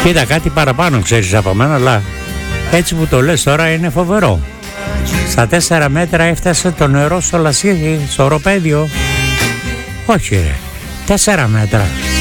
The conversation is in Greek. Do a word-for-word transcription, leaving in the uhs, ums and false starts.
Κοίτα, κάτι παραπάνω ξέρεις από μένα, αλλά έτσι που το λες τώρα είναι φοβερό. Στα τέσσερα μέτρα έφτασε το νερό στο Λασίδι, στο οροπέδιο. Όχι ρε, τέσσερα μέτρα.